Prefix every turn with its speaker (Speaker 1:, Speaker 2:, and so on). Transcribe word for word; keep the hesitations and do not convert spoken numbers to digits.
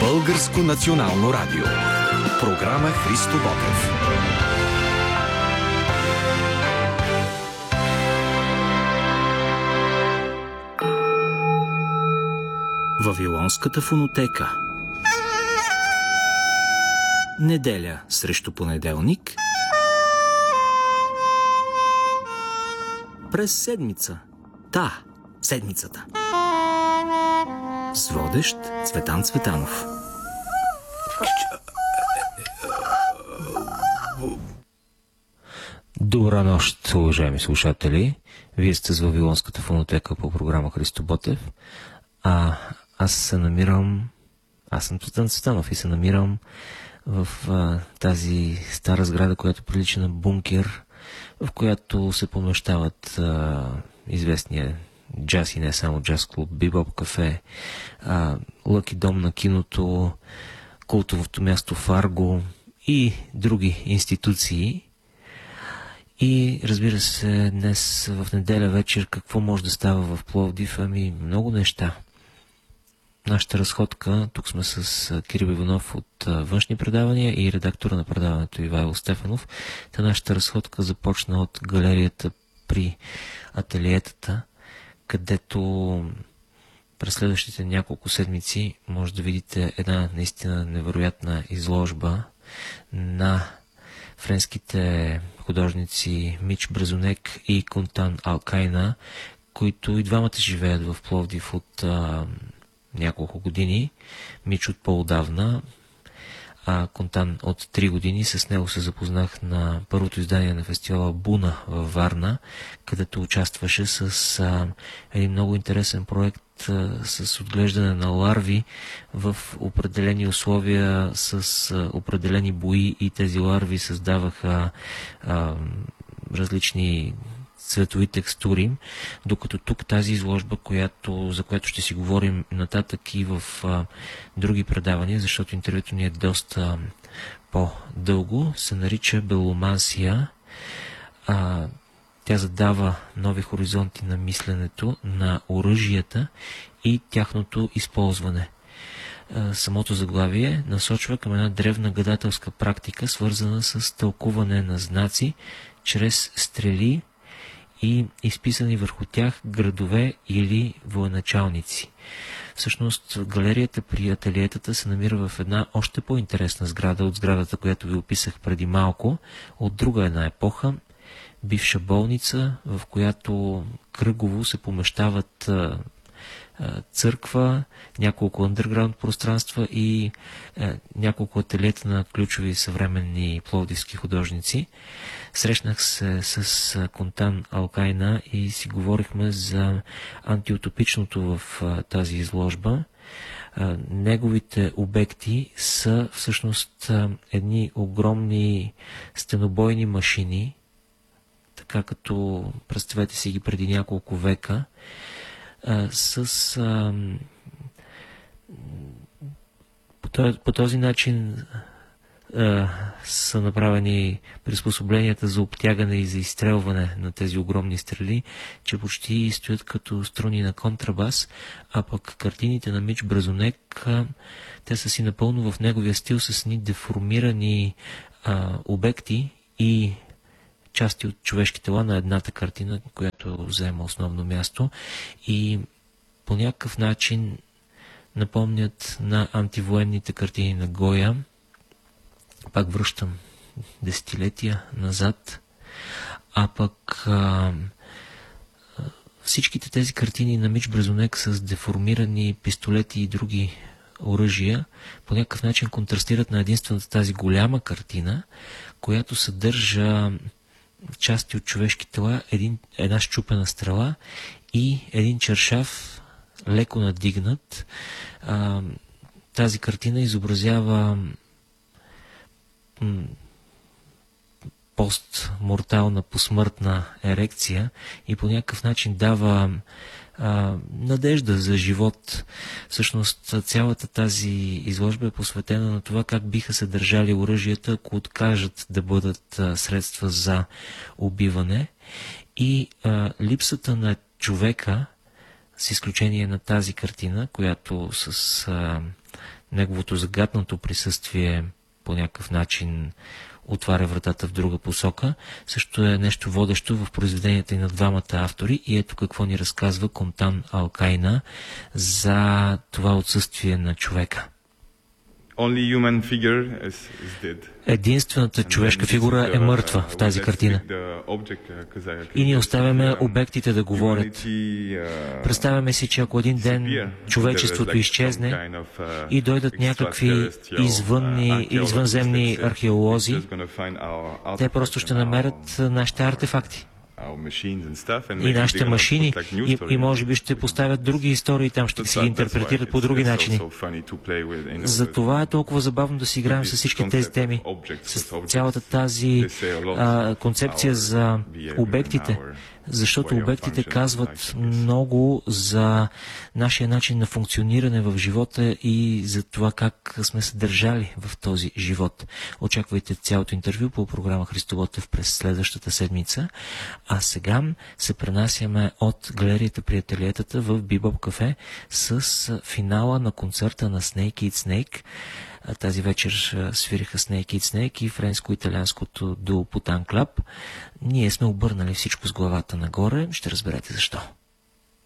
Speaker 1: Българско национално радио. Програма Христо Ботев.
Speaker 2: Вавилонската фонотека. Неделя срещу понеделник. През седмица. Та, седмицата. С водещ Цветан Цветанов. Добра нощ, уважаеми слушатели. Вие сте с Вавилонската фонотека по програма Христо Ботев. А аз се намирам... Аз съм Цветан Цветанов и се намирам в а, тази стара сграда, която прилича на бункер, в която се помещават а, известния джаз и не само джаз клуб, Бибоп кафе, а, Лъки дом на киното, култовото място Фарго и други институции. И разбира се, днес в неделя вечер какво може да става в Пловдив? Ами много неща. Нашата разходка, тук сме с Кирил Иванов от Външни предавания и редактора на предаването Ивайло Стефанов. Та нашата разходка започна от галерията при ателиетата, където през следващите няколко седмици може да видите една наистина невероятна изложба на френските художници Мич Бразунек и Контан Алкайна, които и двамата живеят в Пловдив от а, няколко години. Мич от по-отдавна, а Контан от три години. С него се запознах на първото издание на фестивала Буна във Варна, където участваше с а, един много интересен проект а, с отглеждане на ларви в определени условия, с а, определени бои, и тези ларви създаваха а, различни цветови текстури, докато тук тази изложба, която, за която ще си говорим нататък и в а, други предавания, защото интервюто ни е доста по-дълго, се нарича Беломансия. А, тя задава нови хоризонти на мисленето, на оръжията и тяхното използване. А, самото заглавие насочва към една древна гадателска практика, свързана с тълкуване на знаци чрез стрели и изписани върху тях градове или военачалници. Всъщност, галерията при ателиетата се намира в една още по-интересна сграда от сградата, която ви описах преди малко, от друга една епоха, бивша болница, в която кръгово се помещават а, а, църква, няколко андерграунд пространства и а, няколко ателиета на ключови съвременни пловдивски художници. Срещнах се с Контан Алкайна и си говорихме за антиутопичното в а, тази изложба. А, неговите обекти са всъщност а, едни огромни стенобойни машини, така като представете си ги преди няколко века, а, с а, по, този, по този начин а, са направени приспособленията за обтягане и за изстрелване на тези огромни стрели, че почти стоят като струни на контрабас, а пък картините на Мич Бразунек, а, те са си напълно в неговия стил, с ни деформирани а, обекти и части от човешки тела на едната картина, която взема основно място, и по някакъв начин напомнят на антивоенните картини на Гоя. Пак връщам десетилетия назад, а пък а, всичките тези картини на Мич Бразунек с деформирани пистолети и други оръжия по някакъв начин контрастират на единствената тази голяма картина, която съдържа части от човешки тела, един, една счупена стрела и един чершаф, леко надигнат. А, тази картина изобразява м- постмортална посмъртна ерекция и по някакъв начин дава а, надежда за живот. Всъщност цялата тази изложба е посветена на това как биха се държали оръжията, ако откажат да бъдат а, средства за убиване, и а, липсата на човека, с изключение на тази картина, която с а, неговото загаднато присъствие по някакъв начин отваря вратата в друга посока, също е нещо водещо в произведенията и на двамата автори. И ето какво ни разказва Контан Алкайна за това отсъствие на човека. Единствената човешка фигура е мъртва в тази картина. И ние оставяме обектите да говорят. Представяме си, че ако един ден човечеството изчезне и дойдат някакви извънни, извънземни археолози, те просто ще намерят нашите артефакти и нашите машини и, и може би ще поставят други истории там, ще си ги интерпретират по други начини. Затова е толкова забавно да си играем с всички тези теми, с цялата тази а, концепция за обектите, защото обектите казват много за нашия начин на функциониране в живота и за това как сме се държали в този живот. Очаквайте цялото интервю по програма Христо Ботев през следващата седмица. А сега се пренасяме от галерията при ателиетата в Бибоп кафе с финала на концерта на Snake Eat Snake. Тази вечер свириха Snake Eat Snake и френско-италианското дуо Put-An Club. Ние сме обърнали всичко с главата нагоре. Ще разберете защо.